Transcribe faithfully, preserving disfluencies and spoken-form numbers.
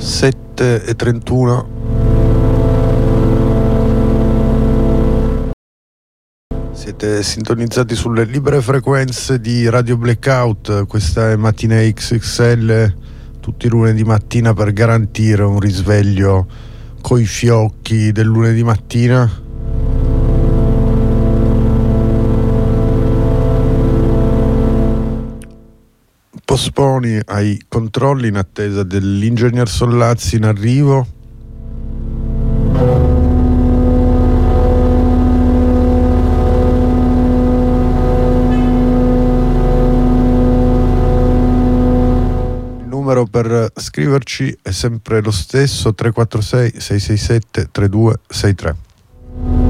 sette e trentuno. Siete sintonizzati sulle libere frequenze di Radio Blackout. Questa è Mattina X X L, tutti i lunedì mattina, per garantire un risveglio coi fiocchi del lunedì mattina. Posponi ai controlli in attesa dell'ingegner Sollazzi in arrivo. Il numero per scriverci è sempre lo stesso: tre quattro sei sei sei sette tre due sei tre.